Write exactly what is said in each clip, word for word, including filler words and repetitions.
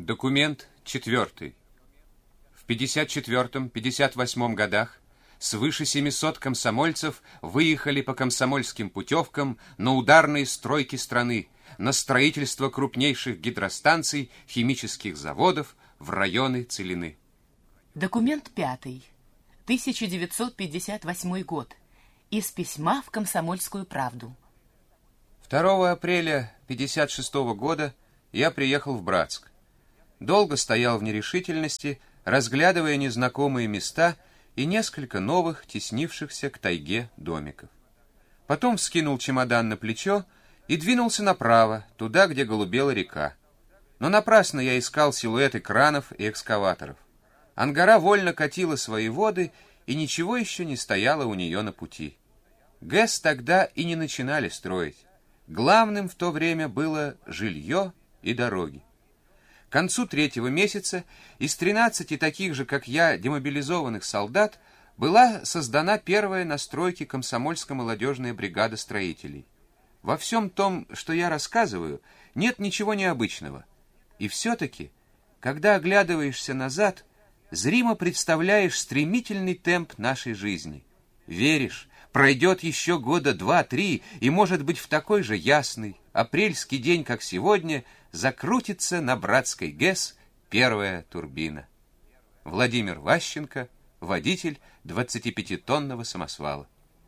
Документ четвертый. В пятьдесят четвёртом — пятьдесят восьмом годах свыше семисот комсомольцев выехали по комсомольским путевкам на ударные стройки страны, на строительство крупнейших гидростанций, химических заводов в районы целины. Документ пятый. тысяча девятьсот пятьдесят восьмой год. Из письма в «Комсомольскую правду». второго апреля пятьдесят шестого года я приехал в Братск. Долго стоял в нерешительности, разглядывая незнакомые места и несколько новых, теснившихся к тайге домиков. Потом вскинул чемодан на плечо и двинулся направо, туда, где голубела река. Но напрасно я искал силуэты кранов и экскаваторов. Ангара вольно катила свои воды, и ничего еще не стояло у нее на пути. ГЭС тогда и не начинали строить. Главным в то время было жилье и дороги. К концу третьего месяца из тринадцати таких же, как я, демобилизованных солдат была создана первая на стройке комсомольско-молодежная бригада строителей. Во всем том, что я рассказываю, нет ничего необычного. И все-таки, когда оглядываешься назад, зримо представляешь стремительный темп нашей жизни. Веришь, пройдет еще года два-три, и, может быть, в такой же ясный апрельский день, как сегодня, закрутится на Братской ГЭС первая турбина. Владимир Ващенко, водитель двадцатипятитонного самосвала.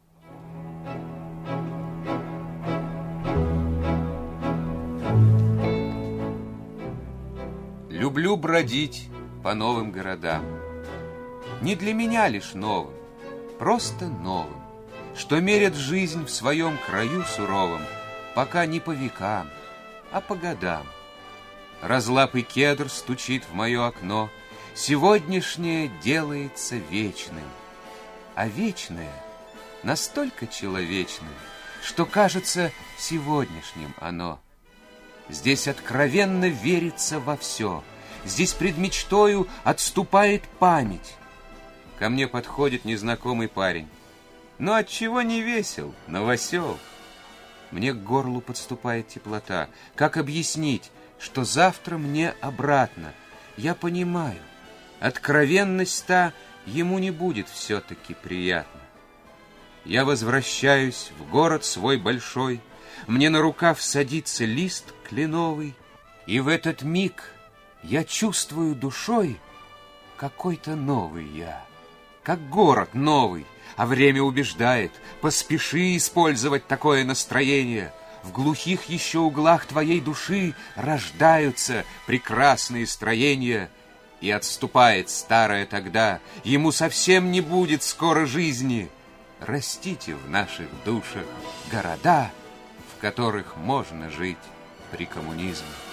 Люблю бродить по новым городам. Не для меня лишь новым, просто новым, что мерят жизнь в своем краю суровом, пока не по векам, а по годам. Разлапый кедр стучит в мое окно, сегодняшнее делается вечным, а вечное настолько человечным, что кажется сегодняшним оно. Здесь откровенно верится во все, здесь пред мечтою отступает память. Ко мне подходит незнакомый парень. Но отчего не весел, новосел? Мне к горлу подступает теплота. Как объяснить, что завтра мне обратно? Я понимаю, откровенность та ему не будет все-таки приятна. Я возвращаюсь в город свой большой, мне на рукав садится лист кленовый, и в этот миг я чувствую душой какой-то новый я, как город новый. А время убеждает, поспеши использовать такое настроение. В глухих еще углах твоей души рождаются прекрасные строения. И отступает старое тогда, ему совсем не будет скоро жизни. Растите в наших душах города, в которых можно жить при коммунизме.